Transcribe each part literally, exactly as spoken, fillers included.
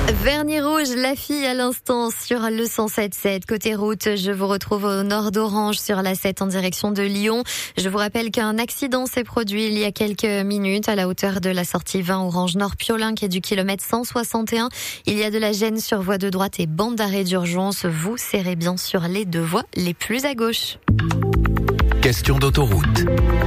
Vernis rouge, la fille à l'instant sur le cent sept sept. Côté route, je vous retrouve au nord d'Orange sur la sept en direction de Lyon. Je vous rappelle qu'un accident s'est produit il y a quelques minutes à la hauteur de la sortie vingt Orange Nord Piolin qui est du kilomètre cent soixante et un. Il y a de la gêne sur voie de droite et bande d'arrêt d'urgence. Vous serrez bien sur les deux voies les plus à gauche. Question d'autoroute.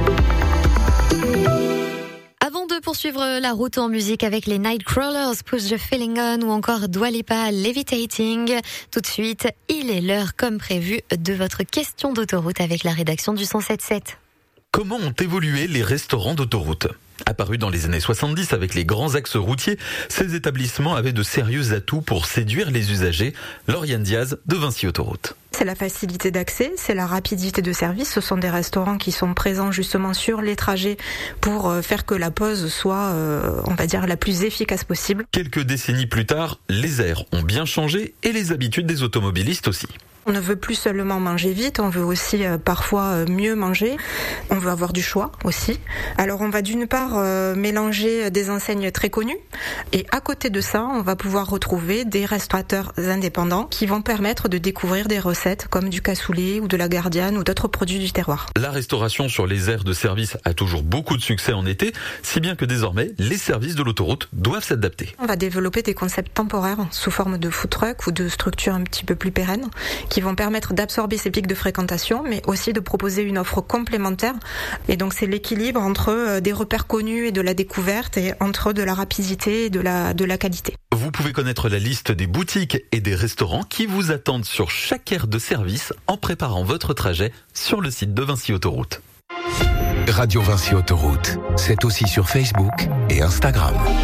Avant de poursuivre la route en musique avec les Nightcrawlers, Push the Feeling On ou encore Dua Lipa, Levitating, tout de suite, il est l'heure comme prévu de votre question d'autoroute avec la rédaction du cent sept sept. Comment ont évolué les restaurants d'autoroute ? Apparus dans les années soixante-dix avec les grands axes routiers, ces établissements avaient de sérieux atouts pour séduire les usagers. Lauriane Diaz de Vinci Autoroute. C'est la facilité d'accès, c'est la rapidité de service. Ce sont des restaurants qui sont présents justement sur les trajets pour faire que la pause soit, euh, on va dire, la plus efficace possible. Quelques décennies plus tard, les airs ont bien changé et les habitudes des automobilistes aussi. On ne veut plus seulement manger vite, on veut aussi euh, parfois euh, mieux manger. On veut avoir du choix aussi. Alors on va d'une part euh, mélanger des enseignes très connues et à côté de ça, on va pouvoir retrouver des restaurateurs indépendants qui vont permettre de découvrir des recettes comme du cassoulet ou de la gardienne ou d'autres produits du terroir. La restauration sur les aires de service a toujours beaucoup de succès en été, si bien que désormais, les services de l'autoroute doivent s'adapter. On va développer des concepts temporaires sous forme de food truck ou de structures un petit peu plus pérennes qui vont permettre d'absorber ces pics de fréquentation, mais aussi de proposer une offre complémentaire. Et donc c'est l'équilibre entre des repères connus et de la découverte et entre de la rapidité et de la, de la qualité. Vous pouvez connaître la liste des boutiques et des restaurants qui vous attendent sur chaque aire de service en préparant votre trajet sur le site de Vinci Autoroute. Radio Vinci Autoroute, c'est aussi sur Facebook et Instagram.